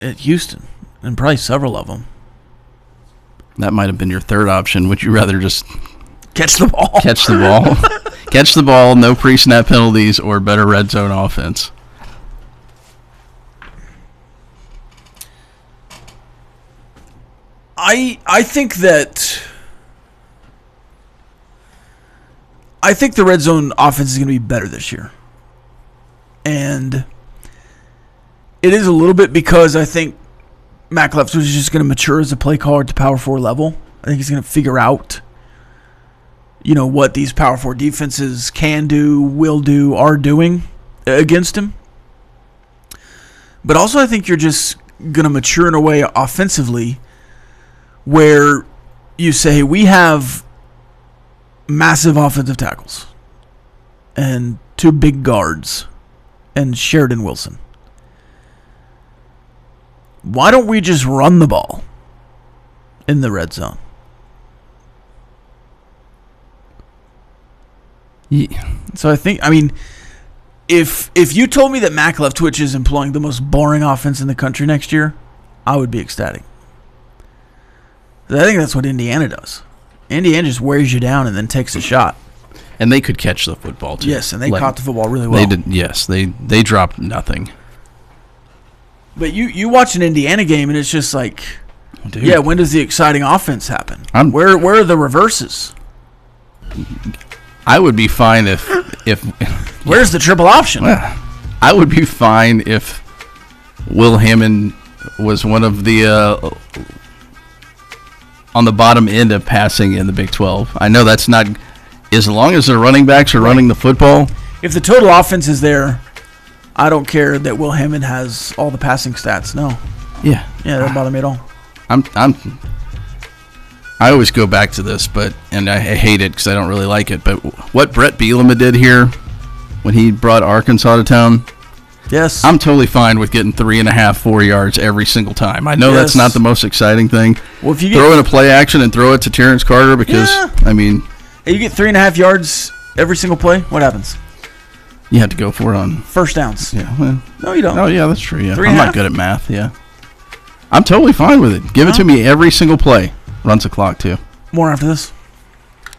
at Houston, and probably several of them. That might have been your third option. Would you rather just catch the ball? Catch the ball, no pre-snap penalties, or better red zone offense? I think the red zone offense is going to be better this year. And it is a little bit because I think Matt Leftwich is just going to mature as a play caller at the Power 4 level. I think he's going to figure out, what these Power 4 defenses can do, will do, are doing against him. But also I think you're just going to mature in a way offensively where you say, we have massive offensive tackles and 2 big guards and Sheridan Wilson. Why don't we just run the ball in the red zone? Yeah. So if you told me that Mac Leftwich is employing the most boring offense in the country next year, I would be ecstatic. I think that's what Indiana does. Indiana just wears you down and then takes a shot. And they could catch the football, too. Yes, and they caught the football really well. They did. Yes, they dropped nothing. But you watch an Indiana game, and it's just like, dude, yeah, when does the exciting offense happen? Where are the reverses? I would be fine if where's the triple option? I would be fine if Will Hammond was one of the on the bottom end of passing in the Big 12. I know that's not, as long as the running backs are running the football. If the total offense is there, I don't care that Will Hammond has all the passing stats. No. Yeah. Yeah, that doesn't bother me at all. I always go back to this, and I hate it because I don't really like it, but what Brett Bielema did here when he brought Arkansas to town, yes, I'm totally fine with getting 3.5, 4 yards every single time. I know that's not the most exciting thing. Well, if you throw in a play action and throw it to Terrence Carter because, hey, you get 3.5 yards every single play, what happens? You have to go for it on first downs. Yeah. Well, no, you don't. Oh, yeah, that's true. Yeah, I'm not good at math. Yeah, I'm totally fine with it. Give it to me every single play. Runs the clock too. More after this.